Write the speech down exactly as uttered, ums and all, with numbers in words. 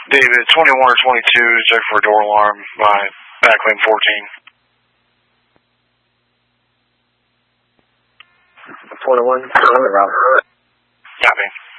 David, twenty-one or twenty-two, check for a door alarm by backlane fourteen. twenty-one, I'm around. Copy.